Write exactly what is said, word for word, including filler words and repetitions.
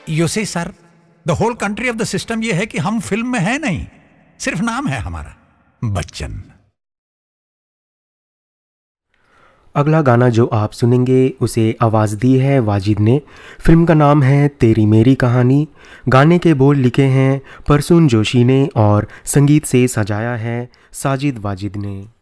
You see sir, the whole country of the system ये है कि हम फिल्म में है नहीं, सिर्फ नाम है हमारा बच्चन। अगला गाना जो आप सुनेंगे उसे आवाज़ दी है वाजिद ने। फिल्म का नाम है तेरी मेरी कहानी। गाने के बोल लिखे हैं प्रसून जोशी ने और संगीत से सजाया है साजिद वाजिद ने।